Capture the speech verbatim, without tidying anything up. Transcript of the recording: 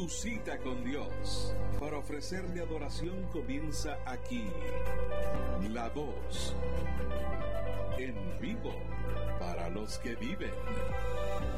Tu cita con Dios para ofrecerle adoración comienza aquí. La Voz, en vivo para los que viven.